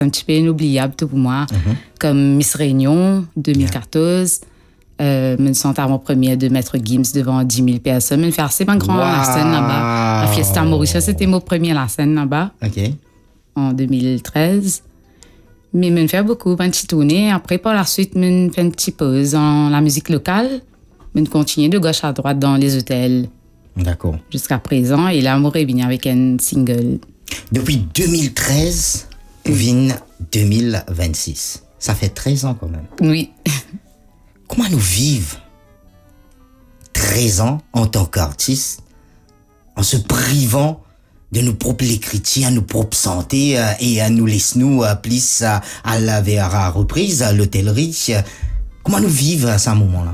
un petit peu inoubliable tout pour moi. Comme Miss Réunion 2014. Me sont à mon premier de Maître Gims devant 10 000 personnes. Me faire assez bien grand la scène là-bas. La Fiesta Mauritius, c'était mon premier la scène là-bas. En 2013. Mais me fait beaucoup, une petite tournée. Après, par la suite, me fait une petite pause dans la musique locale. Me continue de gauche à droite dans les hôtels. D'accord. Jusqu'à présent. Et là, je suis venu avec un single. Depuis 2013, vient 2026. Ça fait 13 ans quand même. Oui. Comment nous vivons 13 ans en tant qu'artiste en se privant de nos propres écritures, à nos propres santé et à nous laisser nous plus à la vers reprise, à l'hôtellerie. Comment nous vivons à ce moment-là?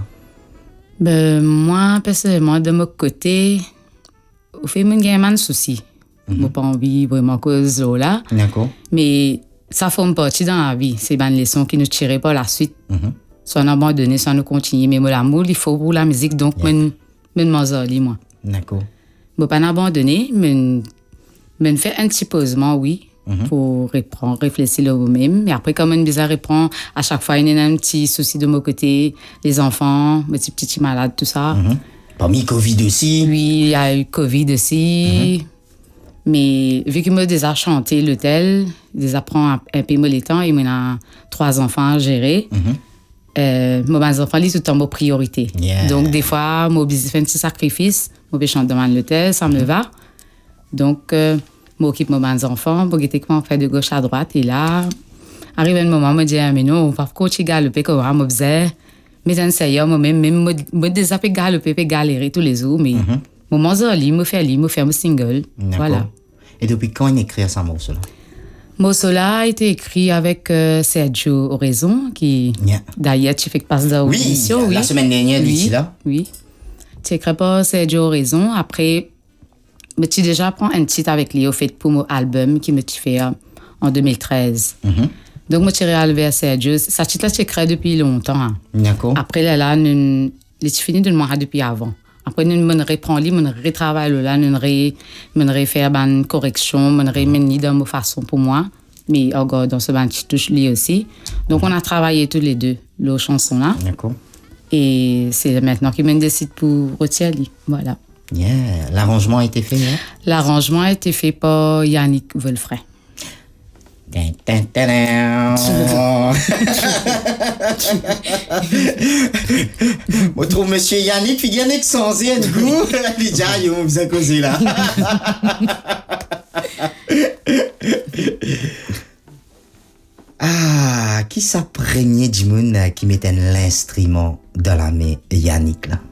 Moi, personnellement, de mon côté, au fait, j'ai un souci. Je n'ai pas envie vraiment cause là. D'accord. Mais ça forme partie dans la vie. C'est une leçon qui nous tirait par la suite. Soit on abandonne, soit on continue. Mais l'amour, il faut pour la musique, donc je m'en moi. D'accord. Je ne pas abandonner, mais je fais un petit posement, oui, pour reprendre, réfléchir le même. Mais après, comme je reprend, à chaque fois, il y a un petit souci de mon côté, les enfants, mes petits malades, tout ça. Parmi Covid aussi. Oui, il y a eu Covid aussi. Mais vu que je déjà chanté l'hôtel, je déjà prends un peu le temps et il a 3 enfants à gérer. Mes enfants, ils sont tout en priorité. Donc, des fois, je fais un petit sacrifice. Je chante devant l'hôtel, ça me va. Donc, je m'occupe de mes enfants, je fais de gauche à droite. Et là, arrive un moment, je me dis, mais non, on va continuer à galoper comme je faisais. Mais enseignants, moi-même, je déjà galoper, galérer tous les jours. Mais moment zoli, je fais un single. Voilà. Et depuis quand il écrit ce morceau-là? Morceau-là a été écrit avec Sergio Oraison, qui d'ailleurs tu fais passe dans l'audition. Oui, la semaine dernière, d'ici là. Oui. Tu écris pas Sergio Oraison. Après, tu déjà prends un titre avec lui au fait pour mon album qui me fait en 2013. Donc moi tu réalvé Sergio. Ça titre-là tu écris depuis longtemps. D'accord. Après là, tu finis de le voir depuis avant. Après, nous reprend lui, nous retravaille là, nous refait une correction, nous remet dans ma façon pour moi, mais encore dans ce ban touche lui aussi. Donc on a travaillé tous les deux la chanson là. D'accord. Et c'est maintenant qu'il me décide pour retirer lui. Voilà. L'arrangement a été fait. L'arrangement a été fait par Yannick Wolfray. On trouve monsieur Yannick, puis Yannick sans un goût. Les gens, ils vont vous causer là. Qui ça premier du monde qui mettait l'instrument dans la main Yannick là?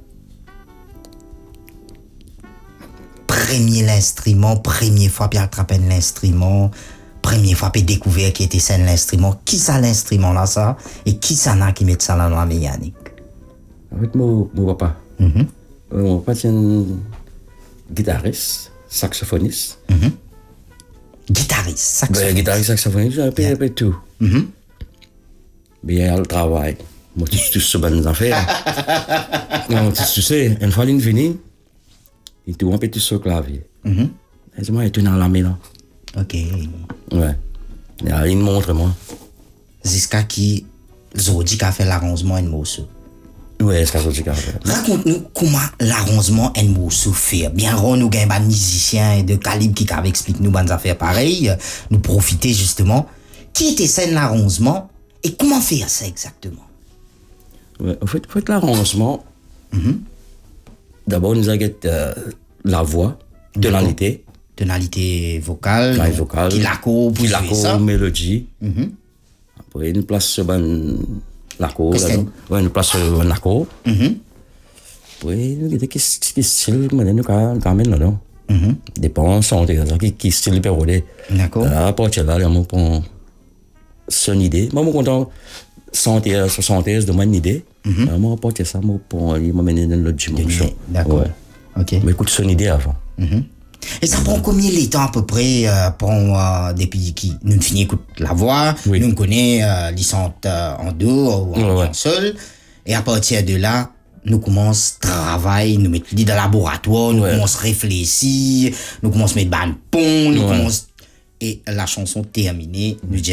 L'instrument, première fois puis attraper l'instrument. Première fois, puis découvrir qui était ça l'instrument. Qui ça l'instrument là, ça? Et qui ça n'a qui met ça là dans la mécanique? En fait, mon papa. Mon papa, c'est un guitariste, saxophoniste. Guitariste, saxophoniste. Guitariste, saxophoniste, un peu tout. Mais il y a le travail. Moi, tout ce bonnes affaires. Non, tu sais, une fois qu'il finit, il tourne un peu tout sur le clavier. Et moi, il tourne dans la main là. Ok. Ouais. Il montre moi. Jusqu'à qui Zodi a fait l'arrangement et le morceau. Ouais, c'est Zodi a fait. Raconte-nous comment l'arrangement et le morceau fait. Bien, nous avons des musiciens de calibre qui expliquent nous des affaires pareilles. Nous profiter justement. Qui était scène l'arrangement et comment faire ça exactement? Ouais, en fait l'arrangement. D'abord, nous avons la voix, tonalité vocale, qui l'accord, puis l'accord, mélodie. Après, une place sur l'accord, une place sur l'accord. Puis, nous avons qui style, nous amène là, dépend qui style pérodé. D'accord. Après, là, on prend son idée. Moi, je suis content, 60 de mon idée. Moi, apporter ça, moi, pour m'amener dans l'autre dimension. D'accord. Ok. Mais écoute son idée avant. Et ça prend combien de temps à peu près pour depuis qui nous finissons écoute la voix, nous connaissons les sentent en deux ou en seul, et à partir de là, nous commençons travail, nous mettons dans le laboratoire, nous commençons réfléchir, nous commençons mettre ban pont, nous commençons Et la chanson terminée, nous dit